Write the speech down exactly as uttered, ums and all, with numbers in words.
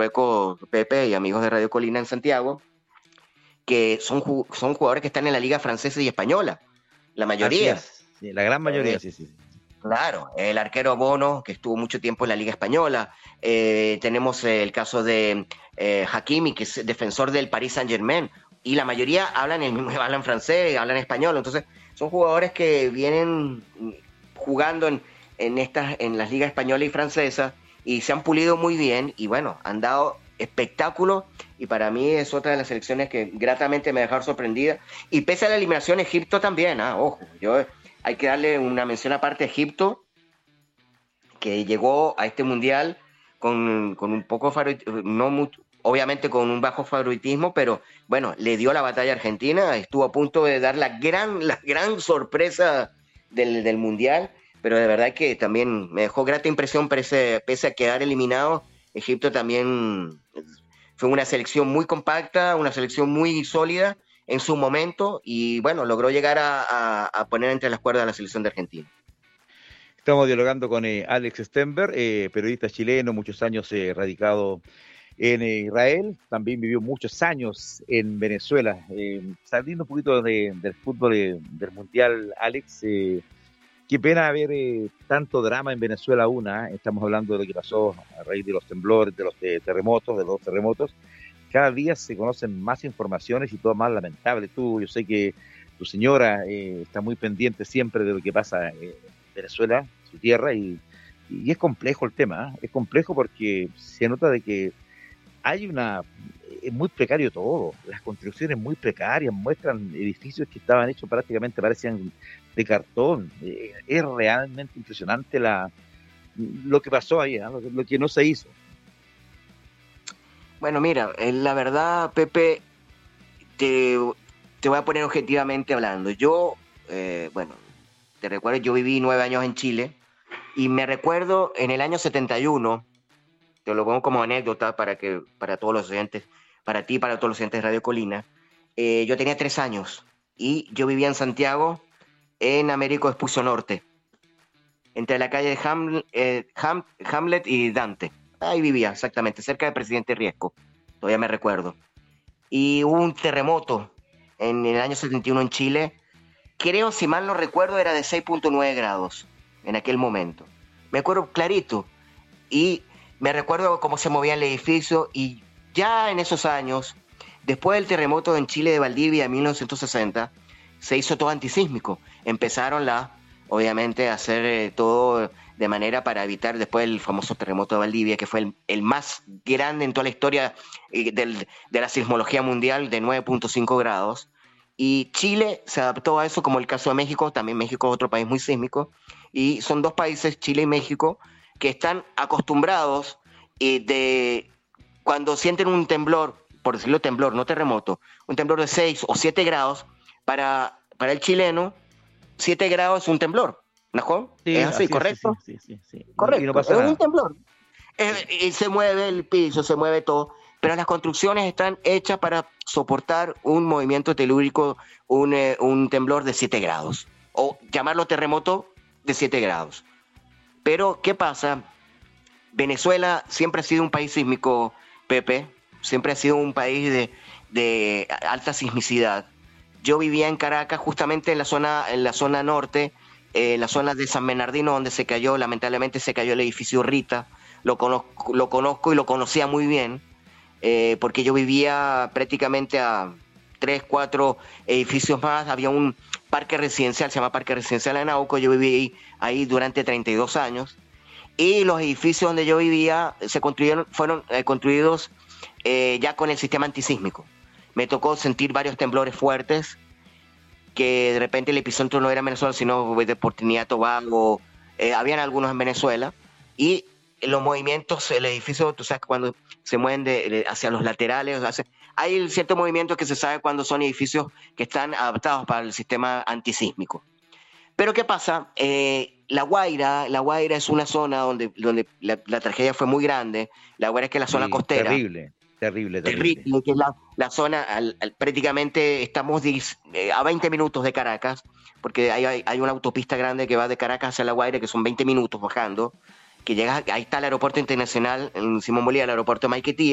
Marruecos, Pepe, y amigos de Radio Colina en Santiago, que son, son jugadores que están en la liga francesa y española, la Así mayoría. es, sí, la gran mayoría, Eh, sí, sí. claro, el arquero Bono, que estuvo mucho tiempo en la liga española. Eh, tenemos eh, el caso de eh, Hakimi, que es defensor del Paris Saint-Germain, y la mayoría hablan, el, hablan francés, hablan español, entonces son jugadores que vienen jugando en, en, estas, en las ligas española y francesa, y se han pulido muy bien, y bueno, han dado espectáculo, y para mí es otra de las selecciones que gratamente me dejaron sorprendida, y pese a la eliminación Egipto también, ah, ojo, yo hay que darle una mención aparte a Egipto, que llegó a este mundial con, con un poco favoritismo, no mucho, obviamente con un bajo favoritismo, pero bueno, le dio la batalla a Argentina, estuvo a punto de dar la gran, la gran sorpresa del, del mundial, pero de verdad que también me dejó grata impresión, pese, pese a quedar eliminado. Egipto también fue una selección muy compacta, una selección muy sólida en su momento, y bueno, logró llegar a, a, a poner entre las cuerdas a la selección de Argentina. Estamos dialogando con eh, Alex Stenberg, eh, periodista chileno, muchos años eh, radicado en eh, Israel, también vivió muchos años en Venezuela. Eh, saliendo un poquito de, del fútbol eh, del Mundial, Alex, eh, qué pena ver eh, tanto drama en Venezuela aún, ¿eh? Estamos hablando de lo que pasó a raíz de los temblores, de los eh, terremotos, de los terremotos. Cada día se conocen más informaciones y todo más lamentable. Tú, yo sé que tu señora eh, está muy pendiente siempre de lo que pasa eh, en Venezuela, su tierra, y, y es complejo el tema, ¿eh? Es complejo porque se nota de que hay una, es muy precario todo, las construcciones muy precarias, muestran edificios que estaban hechos prácticamente, parecían de cartón, eh, es realmente impresionante la, lo que pasó ahí, ¿eh? lo, lo que no se hizo. Bueno, mira, eh, la verdad, Pepe, te, te voy a poner objetivamente hablando. Yo, eh, bueno, te recuerdo, yo viví nueve años en Chile, y me recuerdo en el año setenta y uno, te lo pongo como anécdota para, que, para todos los oyentes, para ti, para todos los oyentes de Radio Colina. Eh, yo tenía tres años y yo vivía en Santiago, en Américo Vespucio Norte, entre la calle de Ham, eh, Ham, Hamlet y Dante. Ahí vivía, exactamente, cerca de Presidente Riesco, todavía me recuerdo. Y hubo un terremoto en el año setenta y uno en Chile, creo, si mal no recuerdo, era de seis punto nueve grados en aquel momento. Me acuerdo clarito, y me recuerdo cómo se movía el edificio, y ya en esos años, después del terremoto en Chile de Valdivia en mil novecientos sesenta, se hizo todo antisísmico. Empezaron la, obviamente, a hacer eh, todo de manera para evitar después el famoso terremoto de Valdivia, que fue el, el más grande en toda la historia eh, del, de la sismología mundial, de nueve punto cinco grados. Y Chile se adaptó a eso, como el caso de México. También México es otro país muy sísmico, y son dos países, Chile y México, que están acostumbrados eh, de cuando sienten un temblor, por decirlo temblor, no terremoto, un temblor de seis o siete grados, para, para el chileno, siete grados es un temblor, ¿no? Sí, Es así, así ¿correcto? es, sí, sí, sí, sí. Correcto, Y no pasa es nada. un temblor. Eh, y se mueve el piso, se mueve todo, pero las construcciones están hechas para soportar un movimiento telúrico, un, eh, un temblor de siete grados, o llamarlo terremoto de siete grados. Pero, ¿qué pasa? Venezuela siempre ha sido un país sísmico, Pepe, siempre ha sido un país de, de alta sismicidad. Yo vivía en Caracas, justamente en la zona, en la zona norte, eh, en la zona de San Bernardino, donde se cayó, lamentablemente se cayó el edificio Rita. Lo conozco, lo conozco y lo conocía muy bien, eh, porque yo vivía prácticamente a tres, cuatro edificios más. Había un parque residencial, se llama Parque Residencial Anauco. Yo viví ahí, ahí durante treinta y dos años. Y los edificios donde yo vivía se construyeron, fueron eh, construidos eh, ya con el sistema antisísmico. Me tocó sentir varios temblores fuertes, que de repente el epicentro no era en Venezuela, sino de Trinidad Tobago. Eh, habían algunos en Venezuela, y los movimientos, el edificio, tú sabes, cuando se mueven de, de, hacia los laterales, hacia, hay cierto movimiento que se sabe cuando son edificios que están adaptados para el sistema antisísmico. Pero ¿qué pasa? Eh, La Guaira, La Guaira es una zona donde, donde la, la tragedia fue muy grande. La Guaira, es que es la zona Sí, costera. terrible, terrible, terrible. Terrible, que es la, la zona, al, al, prácticamente estamos dis, eh, a veinte minutos de Caracas, porque hay, hay, hay una autopista grande que va de Caracas hacia La Guaira, que son veinte minutos bajando, que llega, ahí está el aeropuerto internacional, en Simón Bolívar, el aeropuerto de Maiquetía.